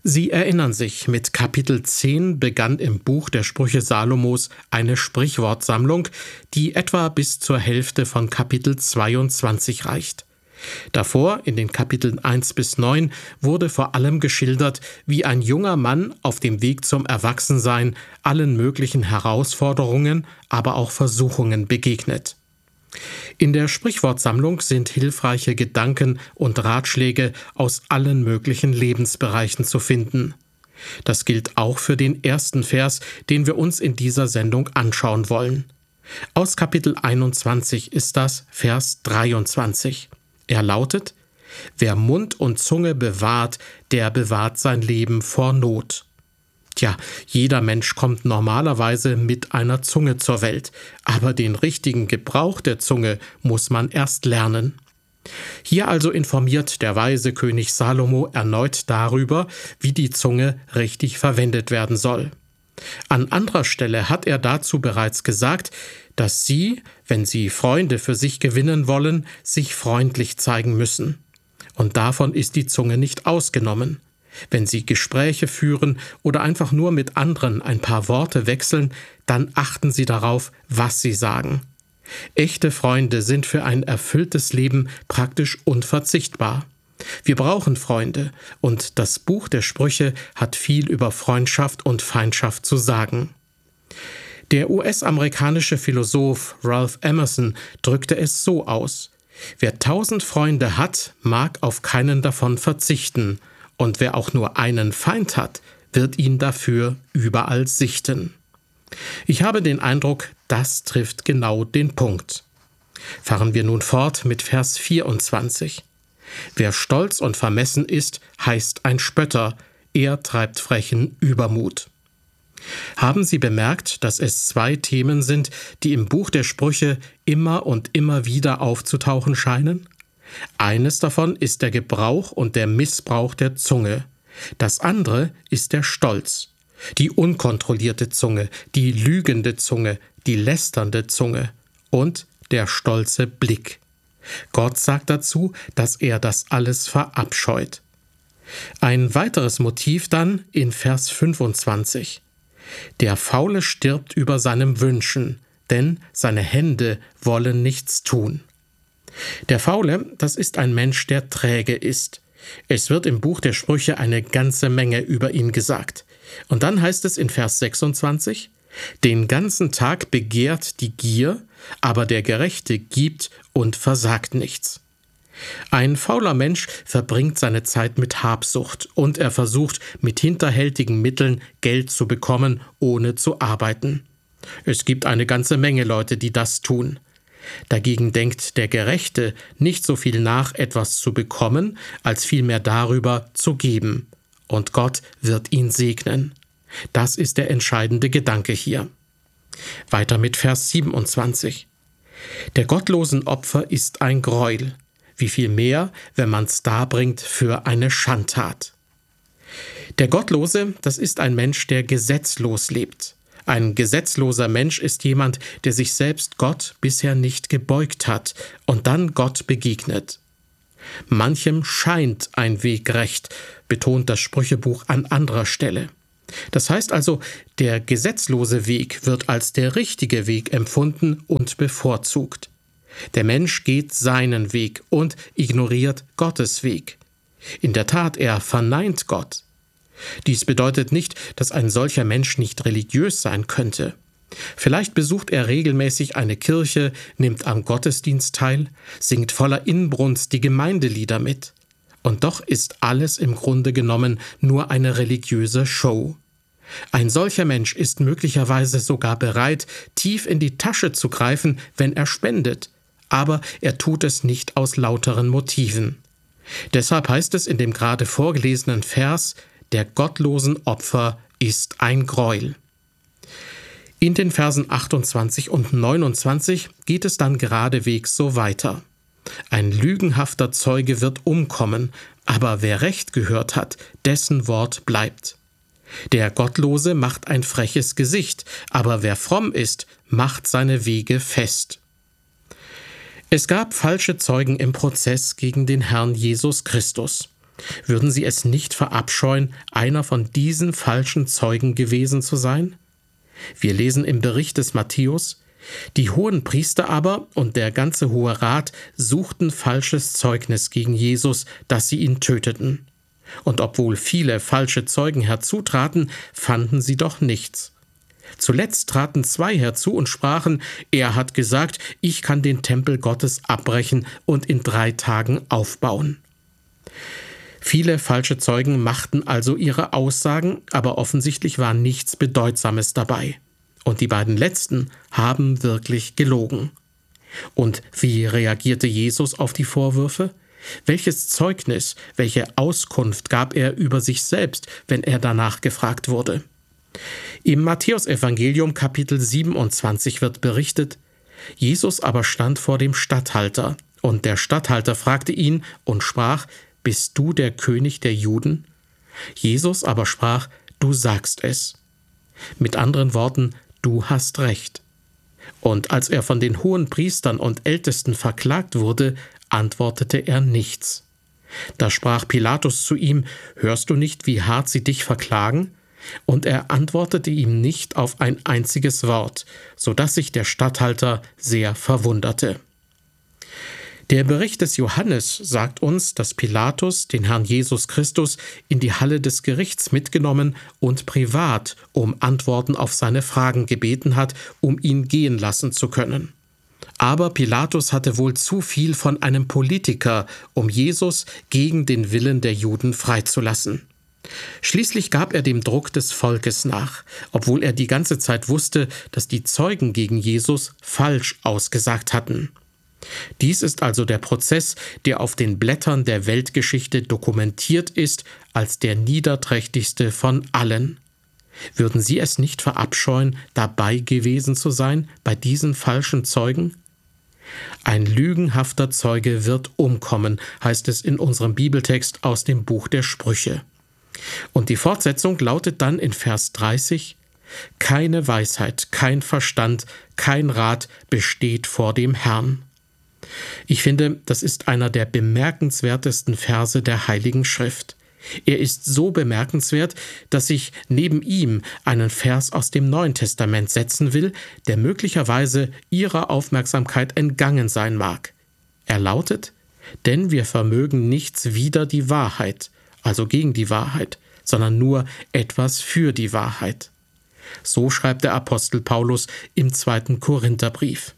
Sie erinnern sich, mit Kapitel 10 begann im Buch der Sprüche Salomos eine Sprichwortsammlung, die etwa bis zur Hälfte von Kapitel 22 reicht. Davor, in den Kapiteln 1 bis 9, wurde vor allem geschildert, wie ein junger Mann auf dem Weg zum Erwachsensein allen möglichen Herausforderungen, aber auch Versuchungen begegnet. In der Sprichwortsammlung sind hilfreiche Gedanken und Ratschläge aus allen möglichen Lebensbereichen zu finden. Das gilt auch für den ersten Vers, den wir uns in dieser Sendung anschauen wollen. Aus Kapitel 21 ist das Vers 23. Er lautet: Wer Mund und Zunge bewahrt, der bewahrt sein Leben vor Not. Tja, jeder Mensch kommt normalerweise mit einer Zunge zur Welt, aber den richtigen Gebrauch der Zunge muss man erst lernen. Hier also informiert der weise König Salomo erneut darüber, wie die Zunge richtig verwendet werden soll. An anderer Stelle hat er dazu bereits gesagt, dass Sie, wenn Sie Freunde für sich gewinnen wollen, sich freundlich zeigen müssen. Und davon ist die Zunge nicht ausgenommen. Wenn Sie Gespräche führen oder einfach nur mit anderen ein paar Worte wechseln, dann achten Sie darauf, was Sie sagen. Echte Freunde sind für ein erfülltes Leben praktisch unverzichtbar. Wir brauchen Freunde, und das Buch der Sprüche hat viel über Freundschaft und Feindschaft zu sagen. Der US-amerikanische Philosoph Ralph Emerson drückte es so aus: Wer 1000 Freunde hat, mag auf keinen davon verzichten, und wer auch nur einen Feind hat, wird ihn dafür überall sichten. Ich habe den Eindruck, das trifft genau den Punkt. Fahren wir nun fort mit Vers 24. Wer stolz und vermessen ist, heißt ein Spötter, er treibt frechen Übermut. Haben Sie bemerkt, dass es 2 Themen sind, die im Buch der Sprüche immer und immer wieder aufzutauchen scheinen? Eines davon ist der Gebrauch und der Missbrauch der Zunge. Das andere ist der Stolz. Die unkontrollierte Zunge, die lügende Zunge, die lästernde Zunge und der stolze Blick. Gott sagt dazu, dass er das alles verabscheut. Ein weiteres Motiv dann in Vers 25. Der Faule stirbt über seinem Wünschen, denn seine Hände wollen nichts tun. Der Faule, das ist ein Mensch, der träge ist. Es wird im Buch der Sprüche eine ganze Menge über ihn gesagt. Und dann heißt es in Vers 26, den ganzen Tag begehrt die Gier, aber der Gerechte gibt und versagt nichts. Ein fauler Mensch verbringt seine Zeit mit Habsucht und er versucht, mit hinterhältigen Mitteln Geld zu bekommen, ohne zu arbeiten. Es gibt eine ganze Menge Leute, die das tun. Dagegen denkt der Gerechte nicht so viel nach, etwas zu bekommen, als vielmehr darüber zu geben. Und Gott wird ihn segnen. Das ist der entscheidende Gedanke hier. Weiter mit Vers 27. Der gottlosen Opfer ist ein Greuel. Wie viel mehr, wenn man's darbringt für eine Schandtat. Der Gottlose, das ist ein Mensch, der gesetzlos lebt. Ein gesetzloser Mensch ist jemand, der sich selbst Gott bisher nicht gebeugt hat und dann Gott begegnet. Manchem scheint ein Weg recht, betont das Sprüchebuch an anderer Stelle. Das heißt also, der gesetzlose Weg wird als der richtige Weg empfunden und bevorzugt. Der Mensch geht seinen Weg und ignoriert Gottes Weg. In der Tat, er verneint Gott. Dies bedeutet nicht, dass ein solcher Mensch nicht religiös sein könnte. Vielleicht besucht er regelmäßig eine Kirche, nimmt am Gottesdienst teil, singt voller Inbrunst die Gemeindelieder mit. Und doch ist alles im Grunde genommen nur eine religiöse Show. Ein solcher Mensch ist möglicherweise sogar bereit, tief in die Tasche zu greifen, wenn er spendet, aber er tut es nicht aus lauteren Motiven. Deshalb heißt es in dem gerade vorgelesenen Vers, der gottlosen Opfer ist ein Greuel. In den Versen 28 und 29 geht es dann geradewegs so weiter. Ein lügenhafter Zeuge wird umkommen, aber wer Recht gehört hat, dessen Wort bleibt. Der Gottlose macht ein freches Gesicht, aber wer fromm ist, macht seine Wege fest. Es gab falsche Zeugen im Prozess gegen den Herrn Jesus Christus. Würden Sie es nicht verabscheuen, einer von diesen falschen Zeugen gewesen zu sein? Wir lesen im Bericht des Matthäus: Die Hohenpriester aber und der ganze Hohe Rat suchten falsches Zeugnis gegen Jesus, dass sie ihn töteten. Und obwohl viele falsche Zeugen herzutraten, fanden sie doch nichts. Zuletzt traten 2 herzu und sprachen: Er hat gesagt, ich kann den Tempel Gottes abbrechen und in 3 Tagen aufbauen. Viele falsche Zeugen machten also ihre Aussagen, aber offensichtlich war nichts Bedeutsames dabei. Und die beiden Letzten haben wirklich gelogen. Und wie reagierte Jesus auf die Vorwürfe? Welches Zeugnis, welche Auskunft gab er über sich selbst, wenn er danach gefragt wurde? Im Matthäusevangelium Kapitel 27 wird berichtet: Jesus aber stand vor dem Statthalter, und der Statthalter fragte ihn und sprach: Bist du der König der Juden? Jesus aber sprach: Du sagst es. Mit anderen Worten: Du hast recht. Und als er von den Hohenpriestern und Ältesten verklagt wurde, antwortete er nichts. Da sprach Pilatus zu ihm: Hörst du nicht, wie hart sie dich verklagen? Und er antwortete ihm nicht auf ein einziges Wort, so dass sich der Statthalter sehr verwunderte. Der Bericht des Johannes sagt uns, dass Pilatus den Herrn Jesus Christus in die Halle des Gerichts mitgenommen und privat um Antworten auf seine Fragen gebeten hat, um ihn gehen lassen zu können. Aber Pilatus hatte wohl zu viel von einem Politiker, um Jesus gegen den Willen der Juden freizulassen. Schließlich gab er dem Druck des Volkes nach, obwohl er die ganze Zeit wusste, dass die Zeugen gegen Jesus falsch ausgesagt hatten. Dies ist also der Prozess, der auf den Blättern der Weltgeschichte dokumentiert ist als der niederträchtigste von allen. Würden Sie es nicht verabscheuen, dabei gewesen zu sein bei diesen falschen Zeugen? Ein lügenhafter Zeuge wird umkommen, heißt es in unserem Bibeltext aus dem Buch der Sprüche. Und die Fortsetzung lautet dann in Vers 30: Keine Weisheit, kein Verstand, kein Rat besteht vor dem Herrn. Ich finde, das ist einer der bemerkenswertesten Verse der Heiligen Schrift. Er ist so bemerkenswert, dass ich neben ihm einen Vers aus dem Neuen Testament setzen will, der möglicherweise Ihrer Aufmerksamkeit entgangen sein mag. Er lautet: Denn wir vermögen nichts wider die Wahrheit, also gegen die Wahrheit, sondern nur etwas für die Wahrheit. So schreibt der Apostel Paulus im 2. Korintherbrief.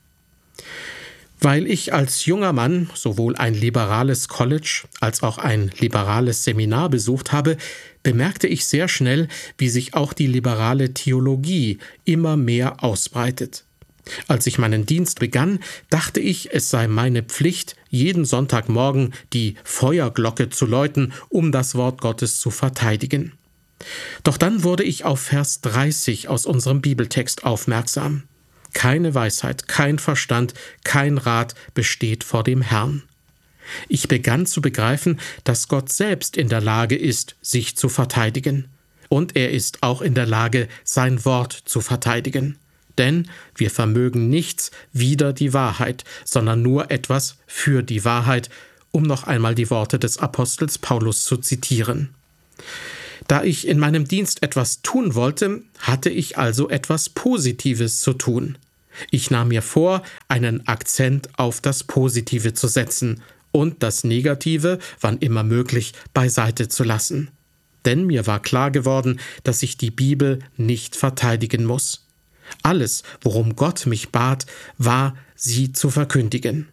Weil ich als junger Mann sowohl ein liberales College als auch ein liberales Seminar besucht habe, bemerkte ich sehr schnell, wie sich auch die liberale Theologie immer mehr ausbreitet. Als ich meinen Dienst begann, dachte ich, es sei meine Pflicht, jeden Sonntagmorgen die Feuerglocke zu läuten, um das Wort Gottes zu verteidigen. Doch dann wurde ich auf Vers 30 aus unserem Bibeltext aufmerksam. Keine Weisheit, kein Verstand, kein Rat besteht vor dem Herrn. Ich begann zu begreifen, dass Gott selbst in der Lage ist, sich zu verteidigen. Und er ist auch in der Lage, sein Wort zu verteidigen. Denn wir vermögen nichts wider die Wahrheit, sondern nur etwas für die Wahrheit, um noch einmal die Worte des Apostels Paulus zu zitieren. Da ich in meinem Dienst etwas tun wollte, hatte ich also etwas Positives zu tun. Ich nahm mir vor, einen Akzent auf das Positive zu setzen und das Negative, wann immer möglich, beiseite zu lassen. Denn mir war klar geworden, dass ich die Bibel nicht verteidigen muss. Alles, worum Gott mich bat, war, sie zu verkündigen.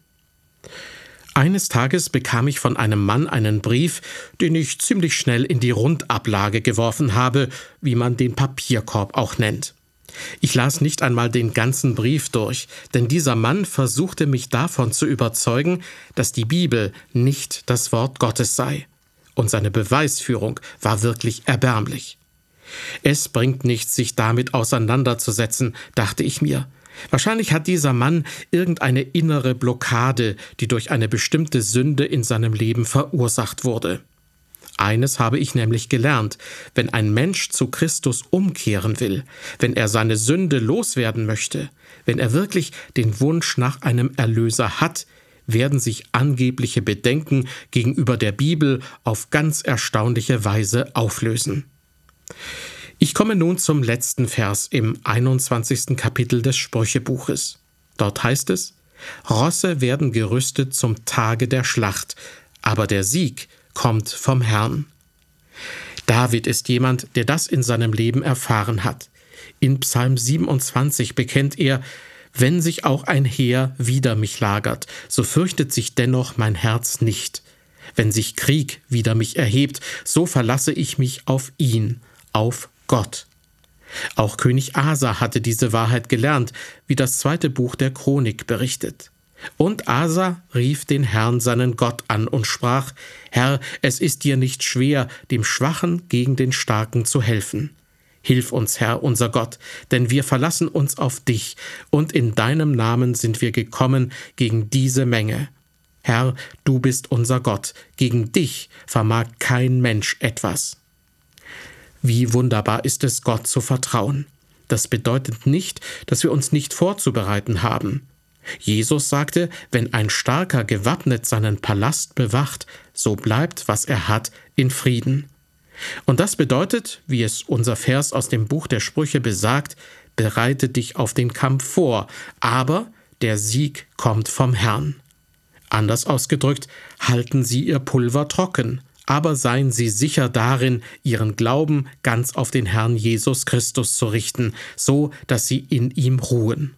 Eines Tages bekam ich von einem Mann einen Brief, den ich ziemlich schnell in die Rundablage geworfen habe, wie man den Papierkorb auch nennt. Ich las nicht einmal den ganzen Brief durch, denn dieser Mann versuchte mich davon zu überzeugen, dass die Bibel nicht das Wort Gottes sei. Und seine Beweisführung war wirklich erbärmlich. Es bringt nichts, sich damit auseinanderzusetzen, dachte ich mir. Wahrscheinlich hat dieser Mann irgendeine innere Blockade, die durch eine bestimmte Sünde in seinem Leben verursacht wurde. Eines habe ich nämlich gelernt: Wenn ein Mensch zu Christus umkehren will, wenn er seine Sünde loswerden möchte, wenn er wirklich den Wunsch nach einem Erlöser hat, werden sich angebliche Bedenken gegenüber der Bibel auf ganz erstaunliche Weise auflösen. Ich komme nun zum letzten Vers im 21. Kapitel des Sprüchebuches. Dort heißt es: Rosse werden gerüstet zum Tage der Schlacht, aber der Sieg kommt vom Herrn. David ist jemand, der das in seinem Leben erfahren hat. In Psalm 27 bekennt er: Wenn sich auch ein Heer wider mich lagert, so fürchtet sich dennoch mein Herz nicht. Wenn sich Krieg wider mich erhebt, so verlasse ich mich auf ihn, auf Gott. Auch König Asa hatte diese Wahrheit gelernt, wie das 2. Buch der Chronik berichtet. Und Asa rief den Herrn, seinen Gott, an und sprach: Herr, es ist dir nicht schwer, dem Schwachen gegen den Starken zu helfen. Hilf uns, Herr, unser Gott, denn wir verlassen uns auf dich, und in deinem Namen sind wir gekommen gegen diese Menge. Herr, du bist unser Gott, gegen dich vermag kein Mensch etwas. Wie wunderbar ist es, Gott zu vertrauen. Das bedeutet nicht, dass wir uns nicht vorzubereiten haben. Jesus sagte, wenn ein Starker gewappnet seinen Palast bewacht, so bleibt, was er hat, in Frieden. Und das bedeutet, wie es unser Vers aus dem Buch der Sprüche besagt: Bereite dich auf den Kampf vor, aber der Sieg kommt vom Herrn. Anders ausgedrückt, halten Sie Ihr Pulver trocken, aber seien Sie sicher darin, Ihren Glauben ganz auf den Herrn Jesus Christus zu richten, so dass Sie in ihm ruhen.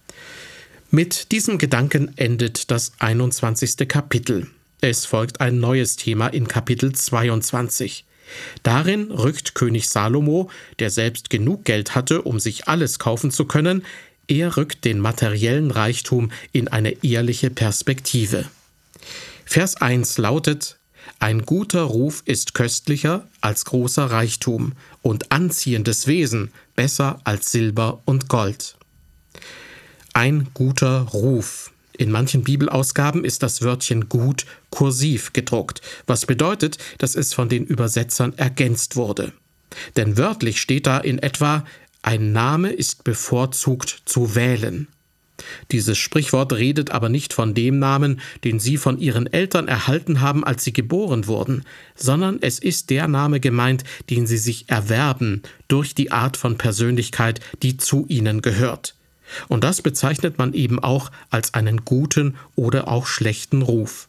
Mit diesem Gedanken endet das 21. Kapitel. Es folgt ein neues Thema in Kapitel 22. Darin rückt König Salomo, der selbst genug Geld hatte, um sich alles kaufen zu können, er rückt den materiellen Reichtum in eine ehrliche Perspektive. Vers 1 lautet: Ein guter Ruf ist köstlicher als großer Reichtum und anziehendes Wesen besser als Silber und Gold. Ein guter Ruf. In manchen Bibelausgaben ist das Wörtchen gut kursiv gedruckt, was bedeutet, dass es von den Übersetzern ergänzt wurde. Denn wörtlich steht da in etwa: Ein Name ist bevorzugt zu wählen. Dieses Sprichwort redet aber nicht von dem Namen, den Sie von Ihren Eltern erhalten haben, als Sie geboren wurden, sondern es ist der Name gemeint, den Sie sich erwerben durch die Art von Persönlichkeit, die zu Ihnen gehört. Und das bezeichnet man eben auch als einen guten oder auch schlechten Ruf.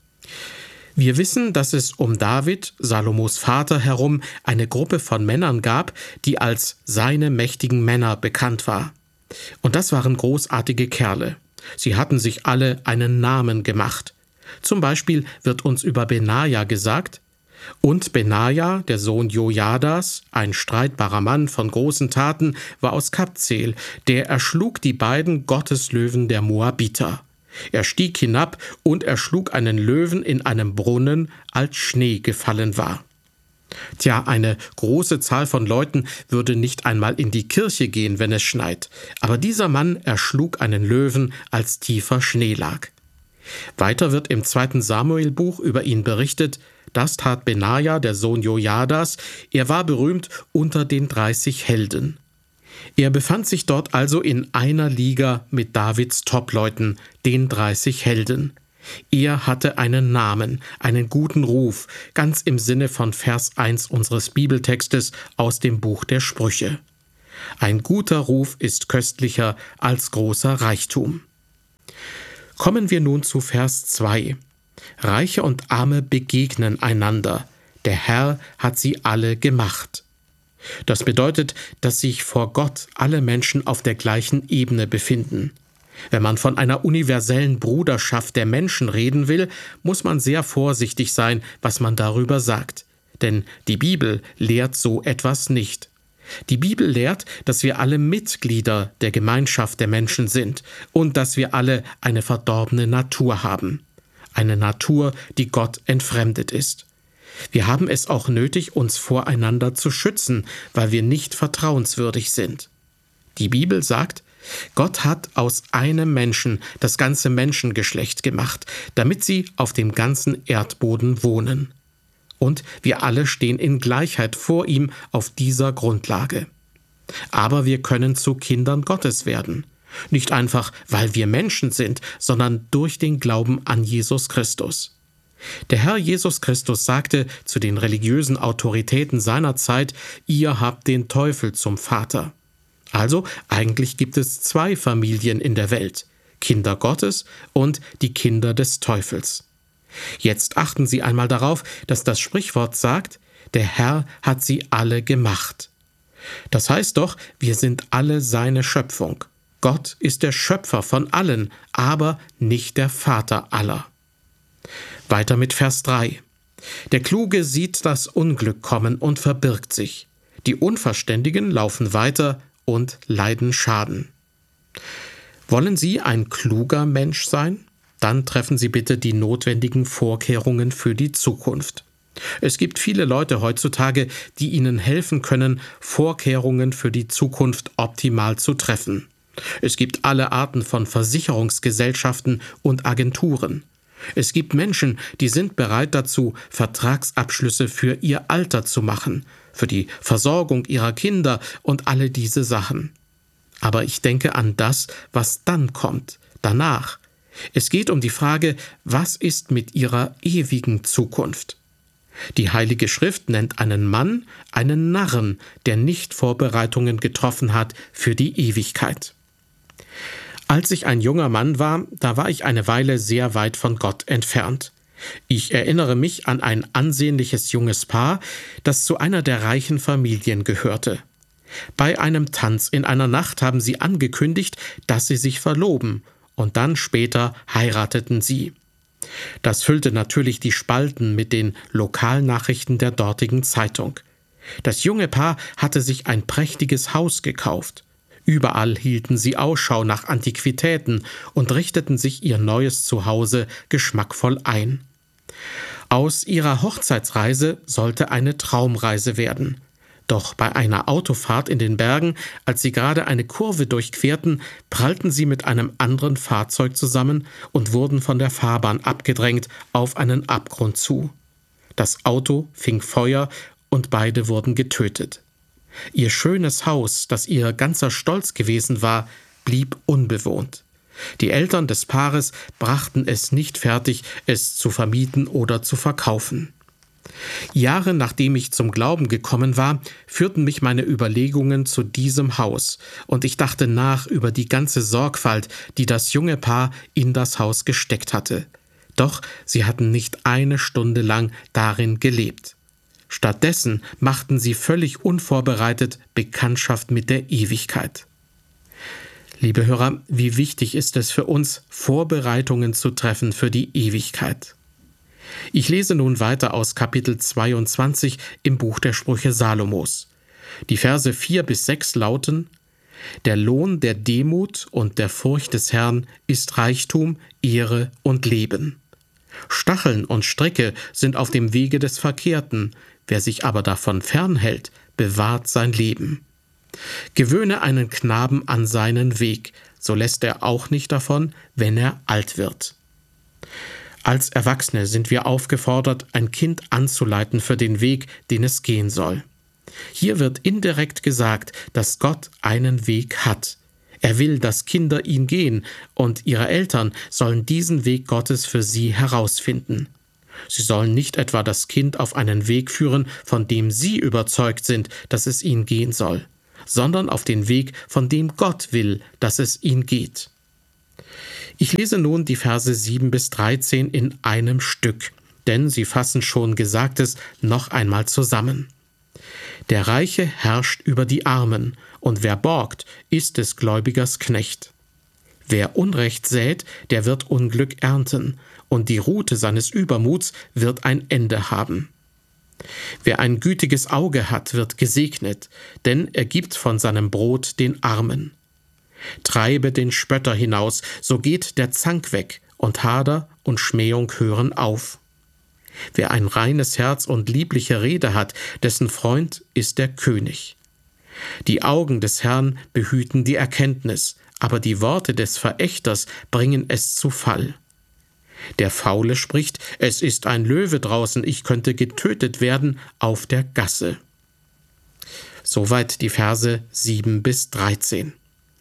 Wir wissen, dass es um David, Salomos Vater, herum eine Gruppe von Männern gab, die als seine mächtigen Männer bekannt war. Und das waren großartige Kerle. Sie hatten sich alle einen Namen gemacht. Zum Beispiel wird uns über Benaja gesagt: Und Benaja, der Sohn Jojadas, ein streitbarer Mann von großen Taten, war aus Kabzeel, der erschlug die beiden Gotteslöwen der Moabiter. Er stieg hinab und erschlug einen Löwen in einem Brunnen, als Schnee gefallen war. Tja, eine große Zahl von Leuten würde nicht einmal in die Kirche gehen, wenn es schneit. Aber dieser Mann erschlug einen Löwen, als tiefer Schnee lag. Weiter wird im 2. Samuelbuch über ihn berichtet: Das tat Benaja, der Sohn Jojadas. Er war berühmt unter den 30 Helden. Er befand sich dort also in einer Liga mit Davids Topleuten, den 30 Helden. Er hatte einen Namen, einen guten Ruf, ganz im Sinne von Vers 1 unseres Bibeltextes aus dem Buch der Sprüche. Ein guter Ruf ist köstlicher als großer Reichtum. Kommen wir nun zu Vers 2. Reiche und Arme begegnen einander. Der Herr hat sie alle gemacht. Das bedeutet, dass sich vor Gott alle Menschen auf der gleichen Ebene befinden. Wenn man von einer universellen Bruderschaft der Menschen reden will, muss man sehr vorsichtig sein, was man darüber sagt. Denn die Bibel lehrt so etwas nicht. Die Bibel lehrt, dass wir alle Mitglieder der Gemeinschaft der Menschen sind und dass wir alle eine verdorbene Natur haben. Eine Natur, die Gott entfremdet ist. Wir haben es auch nötig, uns voreinander zu schützen, weil wir nicht vertrauenswürdig sind. Die Bibel sagt, Gott hat aus einem Menschen das ganze Menschengeschlecht gemacht, damit sie auf dem ganzen Erdboden wohnen. Und wir alle stehen in Gleichheit vor ihm auf dieser Grundlage. Aber wir können zu Kindern Gottes werden. Nicht einfach, weil wir Menschen sind, sondern durch den Glauben an Jesus Christus. Der Herr Jesus Christus sagte zu den religiösen Autoritäten seiner Zeit: Ihr habt den Teufel zum Vater. Also eigentlich gibt es zwei Familien in der Welt: Kinder Gottes und die Kinder des Teufels. Jetzt achten Sie einmal darauf, dass das Sprichwort sagt: Der Herr hat sie alle gemacht. Das heißt doch, wir sind alle seine Schöpfung. Gott ist der Schöpfer von allen, aber nicht der Vater aller. Weiter mit Vers 3. Der Kluge sieht das Unglück kommen und verbirgt sich. Die Unverständigen laufen weiter und leiden Schaden. Wollen Sie ein kluger Mensch sein? Dann treffen Sie bitte die notwendigen Vorkehrungen für die Zukunft. Es gibt viele Leute heutzutage, die Ihnen helfen können, Vorkehrungen für die Zukunft optimal zu treffen. Es gibt alle Arten von Versicherungsgesellschaften und Agenturen. Es gibt Menschen, die sind bereit dazu, Vertragsabschlüsse für ihr Alter zu machen, für die Versorgung ihrer Kinder und alle diese Sachen. Aber ich denke an das, was dann kommt, danach. Es geht um die Frage, was ist mit ihrer ewigen Zukunft? Die Heilige Schrift nennt einen Mann einen Narren, der nicht Vorbereitungen getroffen hat für die Ewigkeit. Als ich ein junger Mann war, da war ich eine Weile sehr weit von Gott entfernt. Ich erinnere mich an ein ansehnliches junges Paar, das zu einer der reichen Familien gehörte. Bei einem Tanz in einer Nacht haben sie angekündigt, dass sie sich verloben, und dann später heirateten sie. Das füllte natürlich die Spalten mit den Lokalnachrichten der dortigen Zeitung. Das junge Paar hatte sich ein prächtiges Haus gekauft. Überall hielten sie Ausschau nach Antiquitäten und richteten sich ihr neues Zuhause geschmackvoll ein. Aus ihrer Hochzeitsreise sollte eine Traumreise werden. Doch bei einer Autofahrt in den Bergen, als sie gerade eine Kurve durchquerten, prallten sie mit einem anderen Fahrzeug zusammen und wurden von der Fahrbahn abgedrängt auf einen Abgrund zu. Das Auto fing Feuer und beide wurden getötet. Ihr schönes Haus, das ihr ganzer Stolz gewesen war, blieb unbewohnt. Die Eltern des Paares brachten es nicht fertig, es zu vermieten oder zu verkaufen. Jahre nachdem ich zum Glauben gekommen war, führten mich meine Überlegungen zu diesem Haus, und ich dachte nach über die ganze Sorgfalt, die das junge Paar in das Haus gesteckt hatte. Doch sie hatten nicht eine Stunde lang darin gelebt. Stattdessen machten sie völlig unvorbereitet Bekanntschaft mit der Ewigkeit. Liebe Hörer, wie wichtig ist es für uns, Vorbereitungen zu treffen für die Ewigkeit. Ich lese nun weiter aus Kapitel 22 im Buch der Sprüche Salomos. Die Verse 4-6 lauten: Der Lohn der Demut und der Furcht des Herrn ist Reichtum, Ehre und Leben. Stacheln und Stricke sind auf dem Wege des Verkehrten, wer sich aber davon fernhält, bewahrt sein Leben. Gewöhne einen Knaben an seinen Weg, so lässt er auch nicht davon, wenn er alt wird. Als Erwachsene sind wir aufgefordert, ein Kind anzuleiten für den Weg, den es gehen soll. Hier wird indirekt gesagt, dass Gott einen Weg hat. Er will, dass Kinder ihn gehen, und ihre Eltern sollen diesen Weg Gottes für sie herausfinden. Sie sollen nicht etwa das Kind auf einen Weg führen, von dem sie überzeugt sind, dass es ihn gehen soll, sondern auf den Weg, von dem Gott will, dass es ihn geht. Ich lese nun die Verse 7-13 in einem Stück, denn sie fassen schon Gesagtes noch einmal zusammen. Der Reiche herrscht über die Armen, und wer borgt, ist des Gläubigers Knecht. Wer Unrecht sät, der wird Unglück ernten, und die Rute seines Übermuts wird ein Ende haben. Wer ein gütiges Auge hat, wird gesegnet, denn er gibt von seinem Brot den Armen. Treibe den Spötter hinaus, so geht der Zank weg, und Hader und Schmähung hören auf. Wer ein reines Herz und liebliche Rede hat, dessen Freund ist der König. Die Augen des Herrn behüten die Erkenntnis, aber die Worte des Verächters bringen es zu Fall. Der Faule spricht: Es ist ein Löwe draußen, ich könnte getötet werden auf der Gasse. Soweit die Verse 7-13.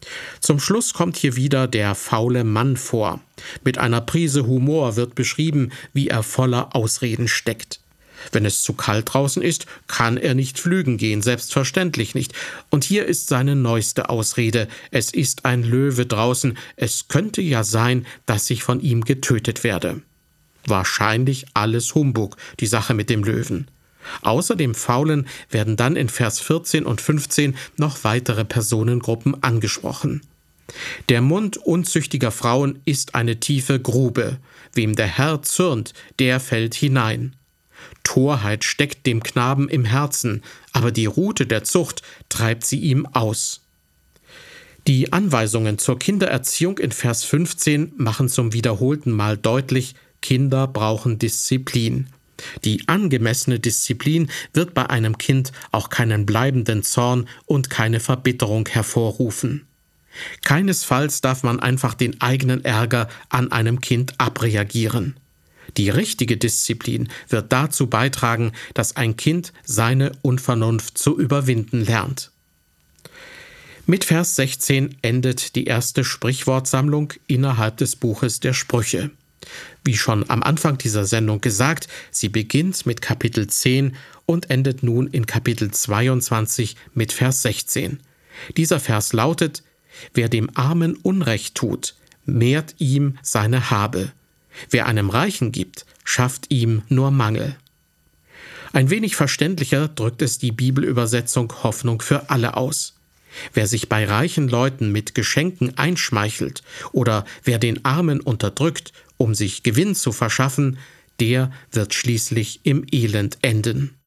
Zum Schluss kommt hier wieder der faule Mann vor. Mit einer Prise Humor wird beschrieben, wie er voller Ausreden steckt. Wenn es zu kalt draußen ist, kann er nicht pflügen gehen, selbstverständlich nicht. Und hier ist seine neueste Ausrede: Es ist ein Löwe draußen, es könnte ja sein, dass ich von ihm getötet werde. Wahrscheinlich alles Humbug, die Sache mit dem Löwen. Außer dem Faulen werden dann in Vers 14 und 15 noch weitere Personengruppen angesprochen. Der Mund unzüchtiger Frauen ist eine tiefe Grube. Wem der Herr zürnt, der fällt hinein. Torheit steckt dem Knaben im Herzen, aber die Rute der Zucht treibt sie ihm aus. Die Anweisungen zur Kindererziehung in Vers 15 machen zum wiederholten Mal deutlich: Kinder brauchen Disziplin. Die angemessene Disziplin wird bei einem Kind auch keinen bleibenden Zorn und keine Verbitterung hervorrufen. Keinesfalls darf man einfach den eigenen Ärger an einem Kind abreagieren. Die richtige Disziplin wird dazu beitragen, dass ein Kind seine Unvernunft zu überwinden lernt. Mit Vers 16 endet die erste Sprichwortsammlung innerhalb des Buches der Sprüche. Wie schon am Anfang dieser Sendung gesagt, sie beginnt mit Kapitel 10 und endet nun in Kapitel 22 mit Vers 16. Dieser Vers lautet: Wer dem Armen Unrecht tut, mehrt ihm seine Habe. Wer einem Reichen gibt, schafft ihm nur Mangel. Ein wenig verständlicher drückt es die Bibelübersetzung Hoffnung für alle aus. Wer sich bei reichen Leuten mit Geschenken einschmeichelt oder wer den Armen unterdrückt, um sich Gewinn zu verschaffen, der wird schließlich im Elend enden.